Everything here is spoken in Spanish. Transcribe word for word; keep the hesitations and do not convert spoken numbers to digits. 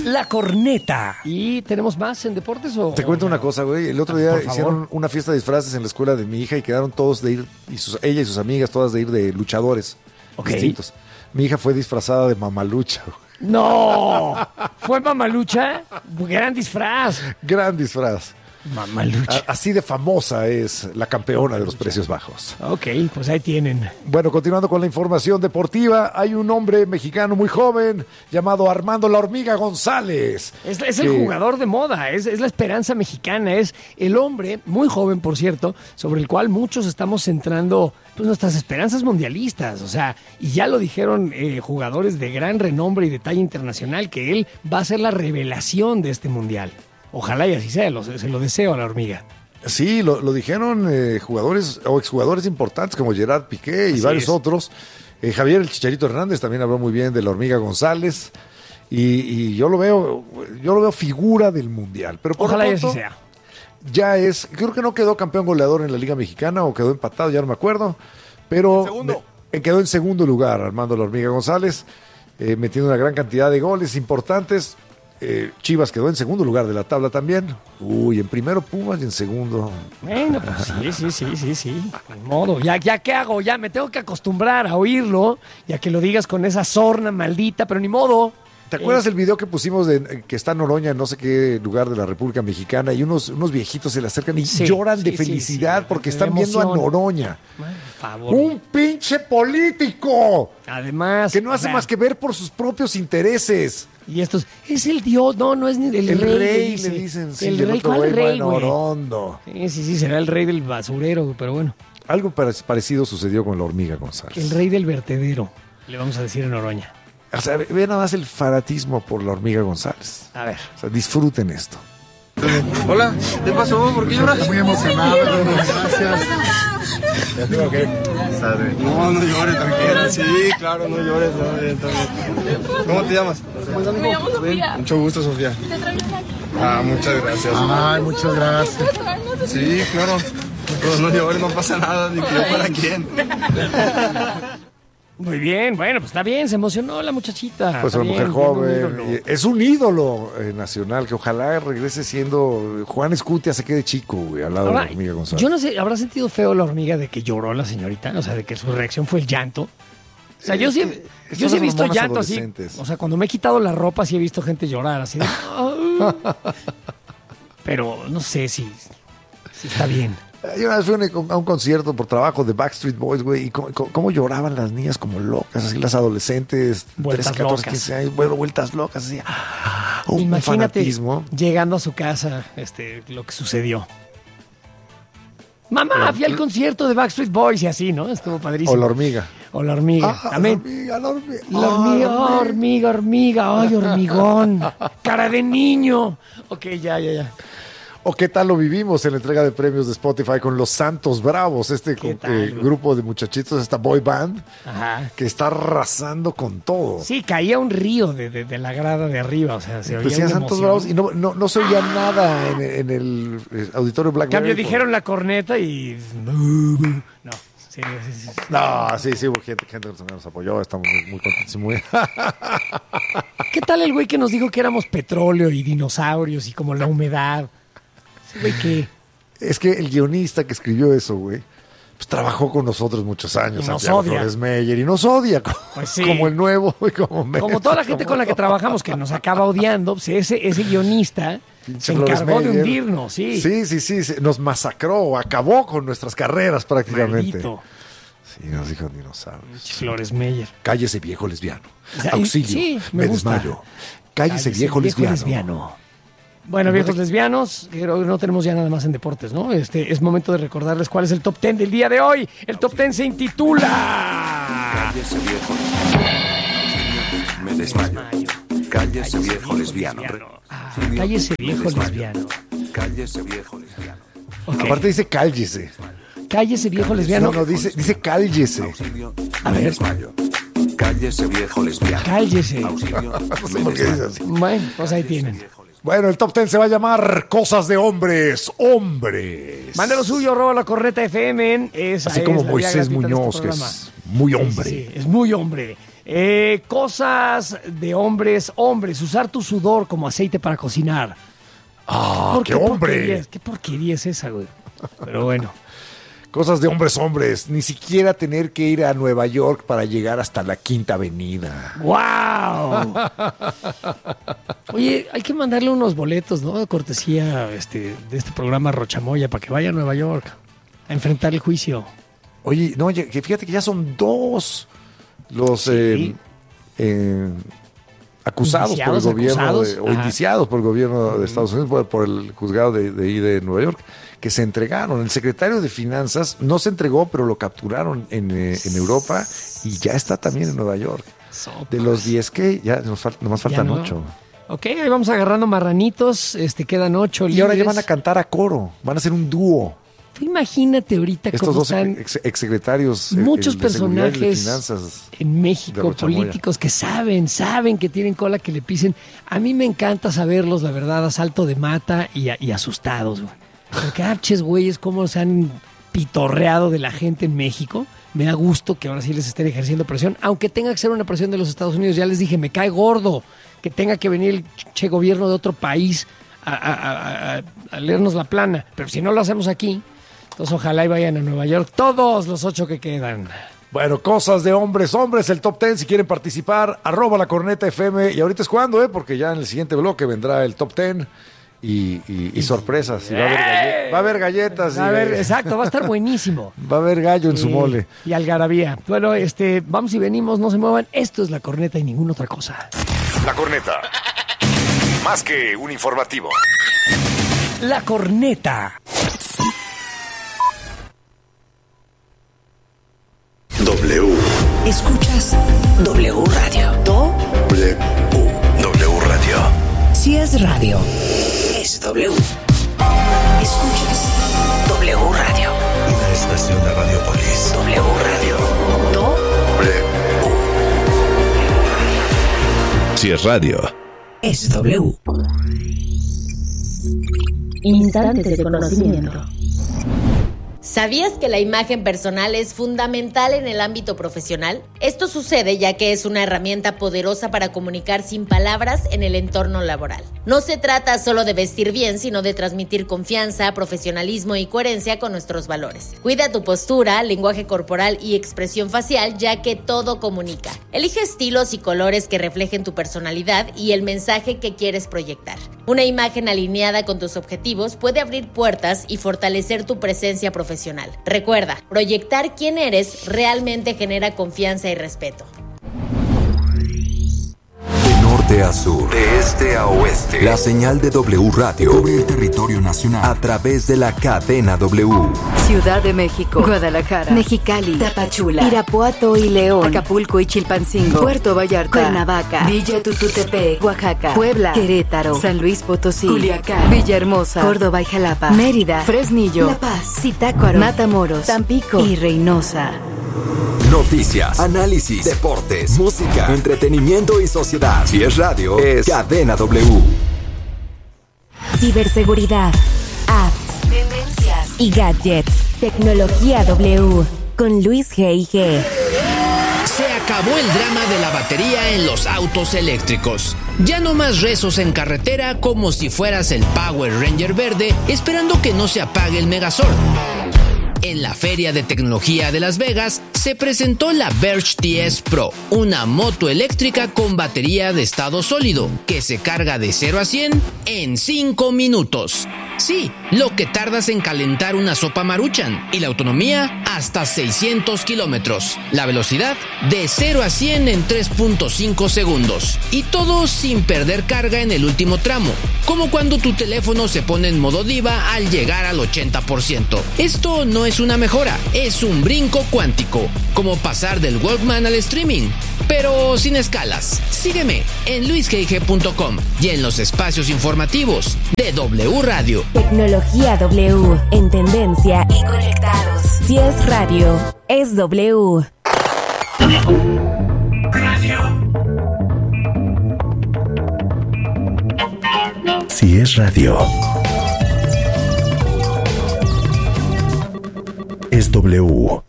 La Corneta. ¿Y tenemos más en deportes o...? Te cuento una cosa, güey. El otro Ah, día por favor. hicieron una fiesta de disfraces en la escuela de mi hija y quedaron todos de ir, y sus, ella y sus amigas, todas de ir de luchadores Ok. distintos. Mi hija fue disfrazada de mamalucha, güey. ¡No! ¿Fue Mamalucha? Gran disfraz. Gran disfraz. Mamalucha. A- así de famosa es la campeona de los precios bajos. Ok, pues ahí tienen. Bueno, continuando con la información deportiva, hay un hombre mexicano muy joven llamado Armando La Hormiga González. Es, es el que- jugador de moda, es, es la esperanza mexicana, es el hombre, muy joven por cierto, sobre el cual muchos estamos centrando pues, nuestras esperanzas mundialistas. O sea, y ya lo dijeron eh, jugadores de gran renombre y de talla internacional, que él va a ser la revelación de este mundial. Ojalá y así sea, lo- se lo deseo a La Hormiga. Sí, lo, lo dijeron eh, jugadores o exjugadores importantes como Gerard Piqué y Así varios es. otros. Eh, Javier el Chicharito Hernández también habló muy bien de La Hormiga González. Y, y yo lo veo, yo lo veo figura del mundial. Pero por Ojalá lo y así pronto, sea. ya es, creo que no quedó campeón goleador en la Liga Mexicana o quedó empatado, ya no me acuerdo. Pero Segundo. me- quedó en segundo lugar Armando La Hormiga González, eh, metiendo una gran cantidad de goles importantes. Eh, Chivas quedó en segundo lugar de la tabla también. Uy, en primero Pumas y en segundo. Bueno, pues sí, sí, sí, sí, sí. Ni modo. Ya, ya, ¿qué hago? Ya me tengo que acostumbrar a oírlo y a que lo digas con esa sorna maldita, pero ni modo. ¿Te acuerdas Eh, el video que pusimos de eh, que está Noroña en no sé qué lugar de la República Mexicana y unos, unos viejitos se le acercan y Sí, lloran de sí, sí, felicidad sí, porque de están viendo a emoción. Noroña? Por favor. Un pinche político Además. que no hace o sea, más que ver por sus propios intereses. Y estos, es el dios, no, no es ni el, El rey. rey, dice. le dicen. Sí, el el rey, otro ¿cuál güey, rey, güey? Buenorondo. Sí, sí, sí, será el rey del basurero, güey, pero bueno. Algo pare- parecido sucedió con La Hormiga González. El rey del vertedero, le vamos a decir en Oroña. O sea, ve ve nada más el fanatismo por La Hormiga González. A ver. O sea, disfruten esto. Hola, ¿qué pasó? ¿Por qué lloras? Muy emocionado, gracias. No, no llores, tranquila. Sí, claro, no llores. No, bien, está bien. ¿Cómo te llamas? Me llamo Sofía. Mucho gusto, Sofía. Te traigo un Ah, muchas gracias. Ay, muchas gracias. Sí, claro. Pues no llores, no pasa nada, ni que yo para quién. Muy bien, bueno, pues está bien, se emocionó la muchachita. Pues está una mujer bien, bien, un joven. ídolo. y Es un ídolo eh, nacional que ojalá regrese siendo. Juan Escutia se quede chico, güey, al lado Ahora, de La Hormiga González. yo no sé, ¿habrá sentido feo La Hormiga de que lloró la señorita? O sea, de que su reacción fue el llanto. O sea, yo sí, Eh, yo son sí he visto hormonas llanto así. adolescentes. O sea, cuando me he quitado la ropa sí he visto gente llorar así. de, pero no sé si, si está bien. Yo una vez fui a un, a un concierto por trabajo de Backstreet Boys, güey, y cómo, cómo- cómo lloraban las niñas como locas, así las adolescentes, Vueltas trece, catorce, locas. quince años, bueno, vueltas locas, así. ah, Un Imagínate fanatismo. llegando a su casa, este, lo que sucedió. Mamá, fui al concierto de Backstreet Boys y así, ¿no? Estuvo padrísimo. O La Hormiga. O la hormiga. Ah, Amén. La hormiga, la hormiga. La Ah, hormiga, la oh, hormiga, hormiga, ay, hormigón. Cara de niño. Ok, ya, ya, ya. ¿O qué tal lo vivimos en la entrega de premios de Spotify con los Santos Bravos, este ¿Qué co- tal, eh, güey? grupo de muchachitos, esta boy band, Ajá. que está arrasando con todo? Sí, caía un río de, de- de la grada de arriba, o sea, se oía Decían una Santos emoción. Bravos y no, no, no se oía nada en, en el eh, auditorio En Blackberry. cambio dijeron la corneta y... No, sí, sí, sí, sí. No, sí, sí, hubo gente, gente que nos apoyó, estamos muy, muy contentos y muy... ¿Qué tal el güey que nos dijo que éramos petróleo y dinosaurios y como la humedad? Ese güey que... Es que el guionista que escribió eso, güey, pues trabajó con nosotros muchos años, Y nos Santiago odia. Flores Meyer, y nos odia, como, Pues sí. como el nuevo, y como Meyer, Como toda la gente como con la que trabajamos que nos acaba odiando, pues ese, ese guionista pinche se Flores encargó de Meyer. hundirnos, sí. Sí, sí, sí, sí, nos masacró, acabó con nuestras carreras prácticamente. Maldito. Sí, nos dijo dinosaurios. Flores Meyer. Cállese, viejo lesbiano. O sea, Auxilio, sí, me me, gusta. desmayo. Cállese, viejo, lesbiano. Bueno, viejos lesbianos, creo que no tenemos ya nada más en deportes, ¿no? Este es momento de recordarles cuál es el top ten del día de hoy. El top ten se intitula... Cállese viejo. Me desmayo. Cállese viejo lesbiano. Ah, cállese viejo Me desmayo. lesbiano. Cállese viejo lesbiano. Ok. Aparte dice cállese. Cállese viejo lesbiano. No, no, dice, dice cállese. Auxilio. A Me ver. desmayo. Cállese viejo lesbiano. Cállese. Auxilio. No sé Me por qué dice desmayo. así. Bueno, pues ahí tienen. Bueno, el top ten se va a llamar Cosas de Hombres, Hombres. Mande lo suyo, arroba la corneta F M. Esa Así es como la vía Moisés gratuita de este Muñoz, que programa. es muy Sí, hombre. sí, sí, es muy hombre. Eh, cosas de hombres, hombres, usar tu sudor como aceite para cocinar. ¡Ah, ¿Por qué porquería hombre! es- ¿Qué porquería es esa, güey? Pero bueno. Cosas de hombres, hombres. Ni siquiera tener que ir a Nueva York para llegar hasta la Quinta Avenida. ¡Wow! Oye, hay que mandarle unos boletos, ¿no? De cortesía este, de este programa Rochamoya para que vaya a Nueva York a enfrentar el juicio. Oye, no, oye, que fíjate que ya son dos los Sí. eh, eh, acusados Indiciados, por el gobierno acusados. de- o Ajá. indiciados por el gobierno de Estados Unidos por, por el juzgado de, de ahí de Nueva York, que se entregaron. El secretario de Finanzas no se entregó, pero lo capturaron en, eh, en Europa y ya está también en Nueva York. Sopas. De los diez que ya nos falta, nomás Ya faltan no. ocho. Ok, ahí vamos agarrando marranitos, este, quedan ocho Y ahora ya libres. van a cantar a coro, van a hacer un dúo. Tú imagínate ahorita Estos cómo dos están ex, exsecretarios eh, muchos el de Seguridad y de personajes Finanzas en de México, Rochamoya. políticos que saben, saben que tienen cola que le pisen. A mí me encanta saberlos, la verdad, a salto de mata y, a- y asustados, güey. Porque, ah, ches, güeyes, cómo se han pitorreado de la gente en México. Me da gusto que ahora sí les estén ejerciendo presión, aunque tenga que ser una presión de los Estados Unidos. Ya les dije, me cae gordo que tenga que venir el che gobierno de otro país a, a- a- a- a leernos la plana. Pero si no lo hacemos aquí, entonces ojalá y vayan a Nueva York todos los ocho que quedan. Bueno, cosas de hombres, hombres, el top ten, si quieren participar, arroba la corneta F M, y ahorita es cuando, ¿eh? Porque ya en el siguiente bloque vendrá el top ten y, y- y sorpresas, y va a haber, galle- va a haber galletas, A y- ver, exacto, va a estar buenísimo. va a haber gallo en su Y- mole. Y algarabía. Bueno, este, vamos y venimos, no se muevan. Esto es La Corneta y ninguna otra cosa. La corneta. Más que un informativo. La Corneta. W. Escuchas W Radio. Do W. W Radio. si es radio, es W. Escuchas W Radio. Una estación de Radiopolis. W Radio. Do W. Si es radio. es W. Instantes de conocimiento. ¿Sabías que la imagen personal es fundamental en el ámbito profesional? Esto sucede ya que es una herramienta poderosa para comunicar sin palabras en el entorno laboral. No se trata solo de vestir bien, sino de transmitir confianza, profesionalismo y coherencia con nuestros valores. Cuida tu postura, lenguaje corporal y expresión facial, ya que todo comunica. Elige estilos y colores que reflejen tu personalidad y el mensaje que quieres proyectar. Una imagen alineada con tus objetivos puede abrir puertas y fortalecer tu presencia profesional. Recuerda, proyectar quién eres realmente genera confianza y respeto. De norte a sur, de este a oeste, la señal de W Radio cubre el territorio nacional a través de la cadena W. Ciudad de México, Guadalajara, Mexicali, Tapachula, Irapuato y León, Acapulco y Chilpancingo, Puerto Vallarta, Cuernavaca, Villa Tututepec, Oaxaca, Puebla, Querétaro, San Luis Potosí, Culiacán, Villahermosa, Córdoba y Jalapa, Mérida, Fresnillo, La Paz, Zitácuaro, Matamoros, Tampico y Reynosa. Noticias, análisis, deportes, música, entretenimiento y sociedad. Si es radio, es cadena W. Ciberseguridad, apps, tendencias y gadgets. Tecnología W con Luis G I G. Se acabó el drama de la batería en los autos eléctricos. Ya no más rezos en carretera como si fueras el Power Ranger verde esperando que no se apague el Megazord. En la Feria de Tecnología de Las Vegas se presentó la Verge T S Pro, una moto eléctrica con batería de estado sólido que se carga de cero a cien en cinco minutos. Sí, lo que tardas en calentar una sopa Maruchan, y la autonomía hasta seiscientos kilómetros. La velocidad de cero a cien en tres punto cinco segundos. Y todo sin perder carga en el último tramo, como cuando tu teléfono se pone en modo diva al llegar al ochenta por ciento. Esto no es una mejora, es un brinco cuántico, como pasar del Walkman al streaming, pero sin escalas. Sígueme en luis g i g punto com y en los espacios informativos de W Radio. Tecnología W en tendencia y conectados. Si es radio, es W. Radio. Si es radio, es W.